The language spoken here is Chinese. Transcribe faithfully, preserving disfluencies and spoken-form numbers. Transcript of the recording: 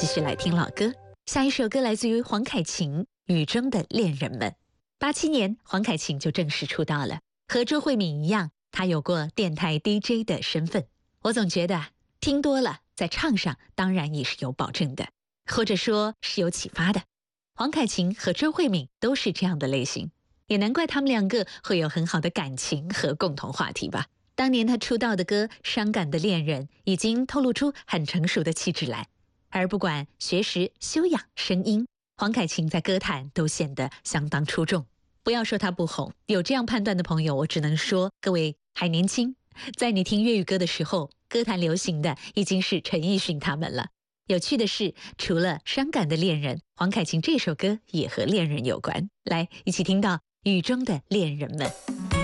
继续来听老歌。下一首歌来自于黄凯芹《雨中的恋人们》。八七年，黄凯芹就正式出道了。和周慧敏一样，他有过电台 D J 的身份。我总觉得听多了，在唱上当然也是有保证的，或者说是有启发的。黄凯芹和周慧敏都是这样的类型，也难怪他们两个会有很好的感情和共同话题吧。当年他出道的歌《伤感的恋人》已经透露出很成熟的气质来，而不管学识、修养、声音，黄凯芹在歌坛都显得相当出众。不要说他不红，有这样判断的朋友，我只能说各位还年轻。在你听粤语歌的时候，歌坛流行的已经是陈奕迅他们了。有趣的是，除了《伤感的恋人》，黄凯芹这首歌也和恋人有关。来，一起听到《雨中的恋人们》。